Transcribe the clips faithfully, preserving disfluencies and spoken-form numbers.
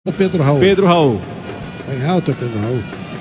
O Pedro Raul. Pedro Raul. Em alta, Pedro Raul.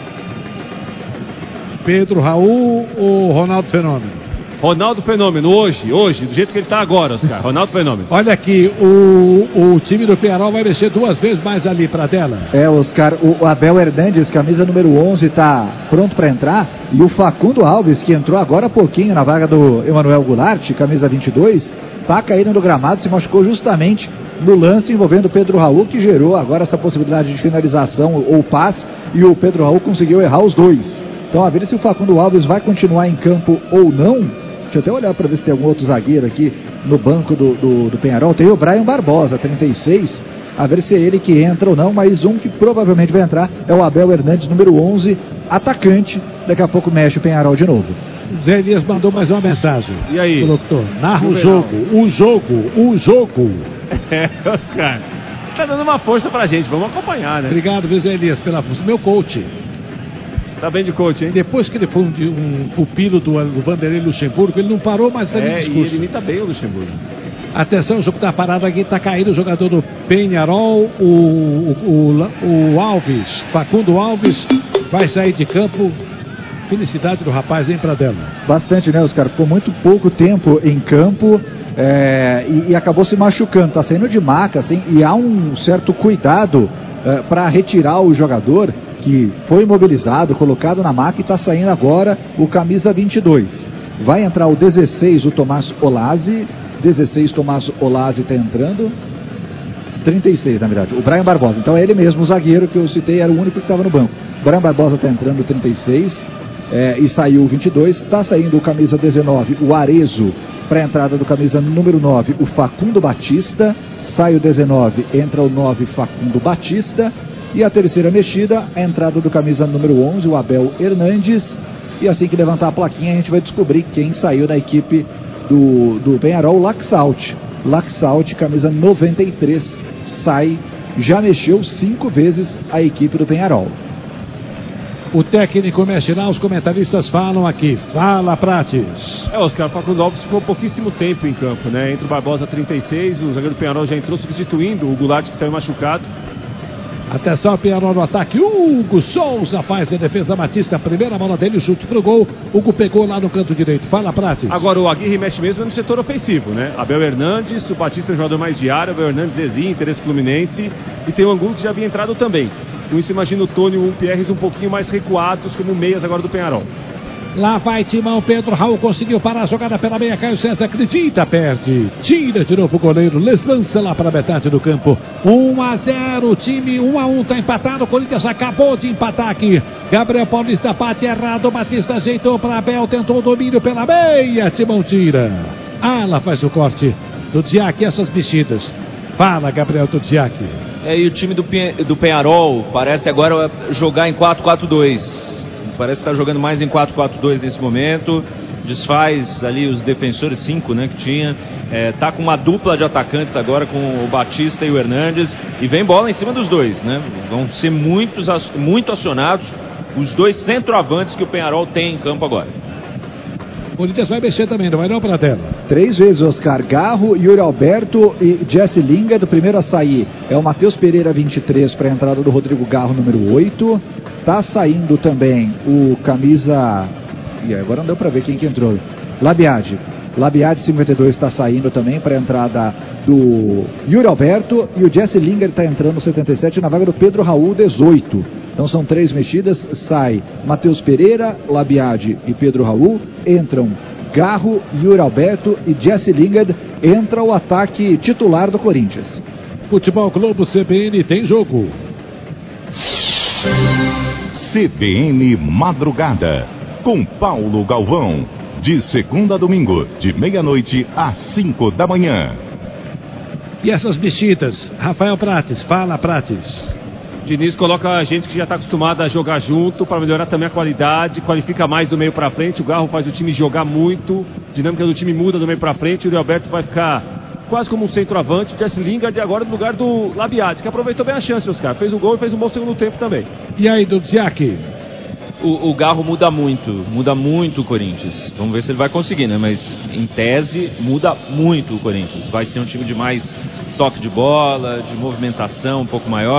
Pedro Raul ou Ronaldo Fenômeno? Ronaldo Fenômeno, hoje, hoje, do jeito que ele está agora, Oscar. Ronaldo Fenômeno. Olha aqui, o, o time do Penharol vai mexer duas vezes mais ali para a tela. É, Oscar, o Abel Hernandes, camisa número onze, está pronto para entrar. E o Facundo Alves, que entrou agora há pouquinho na vaga do Emanuel Goulart, camisa vinte e dois, está caindo no gramado, se machucou justamente no lance envolvendo o Pedro Raul, que gerou agora essa possibilidade de finalização ou passe, e o Pedro Raul conseguiu errar os dois. Então a ver se o Facundo Alves vai continuar em campo ou não. Deixa eu até olhar para ver se tem algum outro zagueiro aqui no banco do, do, do Penharol. Tem o Brian Barbosa, trinta e seis, a ver se é ele que entra ou não, mas um que provavelmente vai entrar é o Abel Hernandes, número onze, atacante. Daqui a pouco mexe o Penharol de novo. Zé Elias mandou mais uma mensagem. E aí? Colocou, narra o jogo, o jogo, o jogo. É, Oscar, tá dando uma força pra gente, vamos acompanhar, né? Obrigado, Zé Elias, pela força. Meu coach. Tá bem de coach, hein? Depois que ele foi um, um pupilo do, do Vanderlei Luxemburgo, ele não parou mais da é, discurso. E ele imita bem o Luxemburgo. Atenção, o jogo tá parado aqui, tá caindo o jogador do Penharol, o, o, o, o Alves, Facundo Alves, vai sair de campo. Felicidade do rapaz, hein, Pradella? Bastante, né, Oscar? Ficou muito pouco tempo em campo é, e, e acabou se machucando. Tá saindo de maca, assim, e há um certo cuidado é, para retirar o jogador que foi imobilizado, colocado na maca, e está saindo agora o camisa vinte e dois. Vai entrar o dezesseis, o Tomás Olazzi. dezesseis, Tomás Olazzi está entrando. trinta e seis, na verdade. O Brian Barbosa. Então é ele mesmo, o zagueiro que eu citei, era o único que estava no banco. O Brian Barbosa está entrando, trinta e seis. É, e saiu o vinte e dois. Está saindo o camisa dezenove, o Arezo, para a entrada do camisa número nove, o Facundo Batista. Sai o dezenove, entra o nove, Facundo Batista. E a terceira mexida, a entrada do camisa número onze, o Abel Hernandes. E assim que levantar a plaquinha, a gente vai descobrir quem saiu da equipe do, do Penharol. Laxalt. Laxalt, camisa noventa e três, sai. Já mexeu cinco vezes a equipe do Penharol. O técnico mexe lá, os comentaristas falam aqui. Fala, Prates. É, Oscar, o Facundo Alves ficou pouquíssimo tempo em campo, né? Entre o Barbosa trinta e seis, o zagueiro do Penharol já entrou substituindo o Goulart, que saiu machucado. Atenção, Penharol no ataque. Hugo Souza faz a defesa. Batista, a primeira bola dele, chute pro gol. Hugo pegou lá no canto direito. Fala, Prates. Agora o Aguirre mexe mesmo no setor ofensivo, né? Abel Hernandes, o Batista é o jogador mais de área, Abel Hernandes, Zezinho, interesse Fluminense. E tem o Angulo que já havia entrado também. Com isso, imagina o Tony e o Pierres um pouquinho mais recuados, como meias agora do Penharol. Lá vai Timão, Pedro Raul conseguiu parar a jogada pela meia, Caio César acredita, perde, tira de novo o goleiro, lança lá para a metade do campo, um a zero, time um a um, tá empatado, o Corinthians acabou de empatar aqui, Gabriel Paulista bate errado, Batista ajeitou para Abel, tentou o domínio pela meia, Timão tira, ah, lá faz o corte do Diac, essas mexidas, fala Gabriel do Diac. É, e o time do, do Penharol parece agora jogar em quatro quatro dois. Parece que está jogando mais em quatro quatro dois nesse momento. Desfaz ali os defensores, cinco, né, que tinha. É, tá com uma dupla de atacantes agora com o Batista e o Hernandes. E vem bola em cima dos dois, né? Vão ser muitos, muito acionados os dois centroavantes que o Penharol tem em campo agora. O Corinthians vai mexer também, não vai não, para a tela. Três vezes Oscar Garro, Yuri Alberto e Jesse Lingard. O primeiro a sair é o Matheus Pereira, vinte e três, para a entrada do Rodrigo Garro, número oito. Tá saindo também o camisa... E agora não deu para ver quem que entrou. Labiade. Labiade, cinquenta e dois, está saindo também para a entrada do Yuri Alberto. E o Jesse Lingard está entrando, setenta e sete, na vaga do Pedro Raul, dezoito. Então são três mexidas. Sai Matheus Pereira, Labiade e Pedro Raul. Entram Garro, Yuri Alberto e Jesse Lingard. Entra o ataque titular do Corinthians. Futebol Globo C B N tem jogo. C B N Madrugada, com Paulo Galvão, de segunda a domingo, de meia-noite às cinco da manhã. E essas mexidas, Rafael Prates, fala Prates. Diniz coloca a gente que já está acostumado a jogar junto para melhorar também a qualidade, qualifica mais do meio para frente, o Garro faz o time jogar muito, a dinâmica do time muda do meio para frente, o Yuri Alberto vai ficar quase como um centroavante, o Jesse Lingard agora no lugar do Labiade, que aproveitou bem a chance, Oscar, fez um gol e fez um bom segundo tempo também. E aí, do Ziak? O, o Garro muda muito, muda muito o Corinthians. Vamos ver se ele vai conseguir, né? Mas em tese muda muito o Corinthians. Vai ser um time de mais toque de bola, de movimentação um pouco maior.